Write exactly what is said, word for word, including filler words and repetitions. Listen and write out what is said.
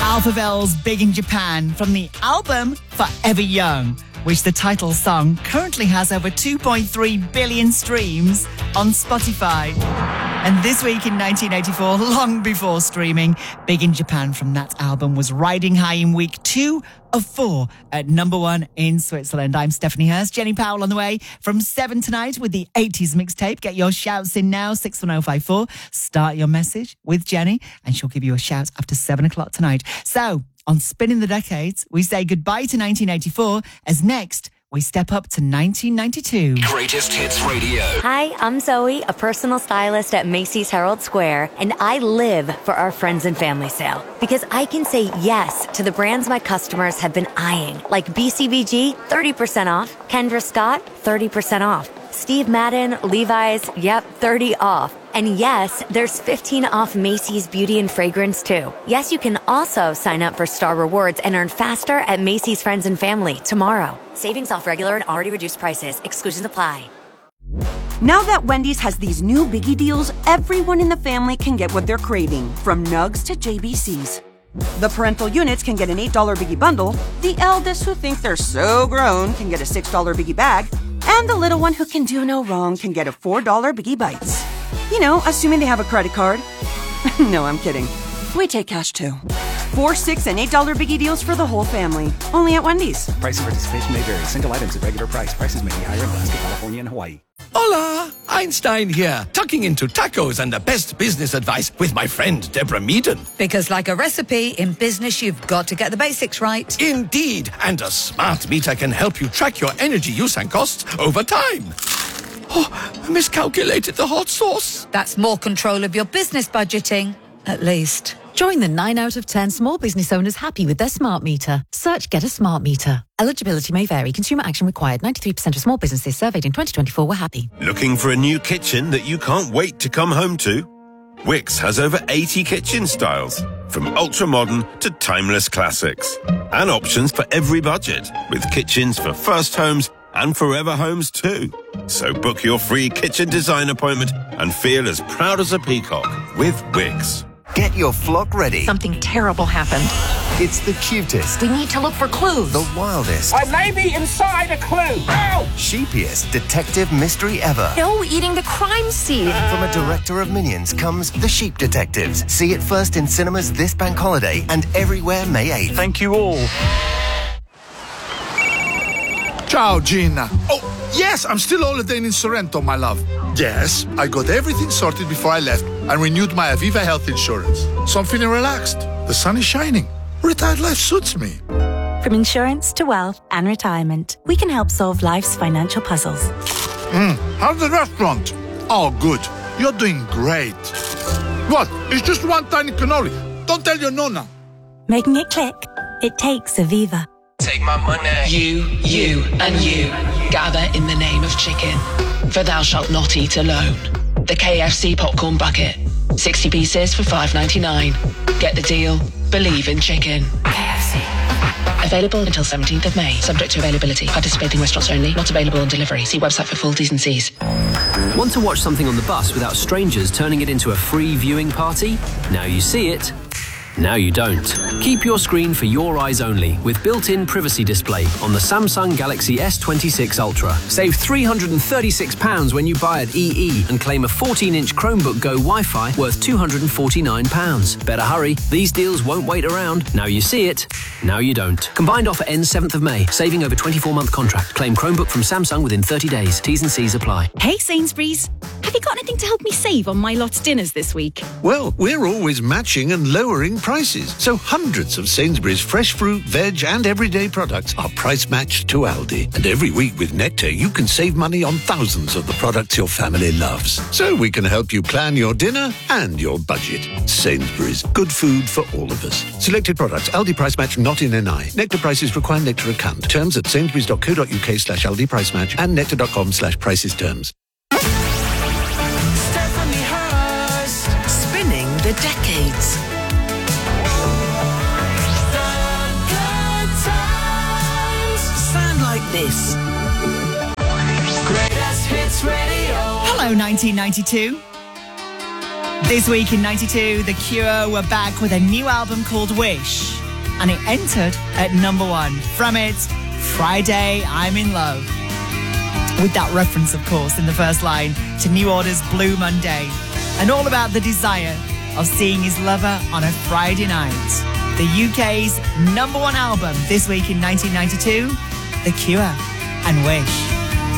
Alphaville's Big in Japan from the album Forever Young, which the title song currently has over two point three billion streams on Spotify. And this week in nineteen eighty-four, long before streaming, Big in Japan from that album was riding high in week two of four at number one in Switzerland. I'm Stephanie Hurst. Jenny Powell on the way from seven tonight with the eighties mixtape. Get your shouts in now, six one oh five four. Start your message with Jenny and she'll give you a shout after seven o'clock tonight. So, on Spinning the Decades, we say goodbye to nineteen eighty-four as next we step up to nineteen ninety-two. Greatest Hits Radio. Hi, I'm Zoe, a personal stylist at Macy's Herald Square, and I live for our friends and family sale because I can say yes to the brands my customers have been eyeing, like B C B G, thirty percent off, Kendra Scott, thirty percent off, Steve Madden, Levi's, yep, thirty off. And yes, there's fifteen off Macy's Beauty and Fragrance too. Yes, you can also sign up for Star Rewards and earn faster at Macy's Friends and Family tomorrow. Savings off regular and already reduced prices. Exclusions apply. Now that Wendy's has these new biggie deals, everyone in the family can get what they're craving, from nugs to J B Cs. The parental units can get an eight dollar biggie bundle, the eldest who think they're so grown can get a six dollar biggie bag, and the little one who can do no wrong can get a four dollar biggie bites. You know, assuming they have a credit card. No, I'm kidding. We take cash too. Four, six, and eight dollar biggie deals for the whole family. Only at Wendy's. Price and participation may vary. Single items at regular price. Prices may be higher in Alaska, California, and Hawaii. Hola! Einstein here, tucking into tacos and the best business advice with my friend Deborah Meaden. Because like a recipe, in business you've got to get the basics right. Indeed, and a smart meter can help you track your energy use and costs over time. Oh, I miscalculated the hot sauce. That's more control of your business budgeting, at least. Join the nine out of ten small business owners happy with their smart meter. Search Get a Smart Meter. Eligibility may vary. Consumer action required. ninety-three percent of small businesses surveyed in twenty twenty-four were happy. Looking for a new kitchen that you can't wait to come home to? Wix has over eighty kitchen styles, from ultra-modern to timeless classics. And options for every budget, with kitchens for first homes and forever homes too. So book your free kitchen design appointment and feel as proud as a peacock with Wix. Get your flock ready. Something terrible happened. It's the cutest. We need to look for clues. The wildest. I may be inside a clue. Ow! Sheepiest detective mystery ever. No, eating the crime scene. From a director of Minions comes The Sheep Detectives. See it first in cinemas this bank holiday and everywhere May eighth. Thank you all. Ciao, Gina. Oh, yes, I'm still holidaying in Sorrento, my love. Yes, I got everything sorted before I left and renewed my Aviva health insurance. So I'm feeling relaxed. The sun is shining. Retired life suits me. From insurance to wealth and retirement, we can help solve life's financial puzzles. Mm, how's the restaurant? Oh, good. You're doing great. What? It's just one tiny cannoli. Don't tell your nonna. Making it click. It takes Aviva. Take my money. You, you, and you gather in the name of chicken. For thou shalt not eat alone. The K F C popcorn bucket. sixty pieces for five ninety-nine. Get the deal. Believe in chicken. K F C. Available until seventeenth of May. Subject to availability. Participating restaurants only. Not available on delivery. See website for full T's and C's. Want to watch something on the bus without strangers turning it into a free viewing party? Now you see it. Now you don't. Keep your screen for your eyes only with built-in privacy display on the Samsung Galaxy S twenty-six Ultra. Save three hundred thirty-six pounds when you buy at E E and claim a fourteen inch Chromebook Go Wi-Fi worth two hundred forty-nine pounds. Better hurry. These deals won't wait around. Now you see it. Now you don't. Combined offer ends seventh of May. Saving over twenty-four month contract. Claim Chromebook from Samsung within thirty days. T's and C's apply. Hey Sainsbury's, have you got anything to help me save on my lot's dinners this week? Well, we're always matching and lowering prices. So hundreds of Sainsbury's fresh fruit, veg and everyday products are price matched to Aldi. And every week with Nectar, you can save money on thousands of the products your family loves. So we can help you plan your dinner and your budget. Sainsbury's, good food for all of us. Selected products, Aldi price match not in N I. Nectar prices require Nectar account. Terms at sainsbury's.co.uk slash Aldi price match and nectar.com slash prices terms. Stephanie Hurst. Spinning the decades. Like this. Greatest Hits Radio. Hello, nineteen ninety-two. This week in ninety-two, The Cure were back with a new album called Wish, and it entered at number one. From it, Friday, I'm in Love. With that reference, of course, in the first line to New Order's Blue Monday, and all about the desire of seeing his lover on a Friday night. The U K's number one album this week in nineteen ninety-two, The Cure and Wish.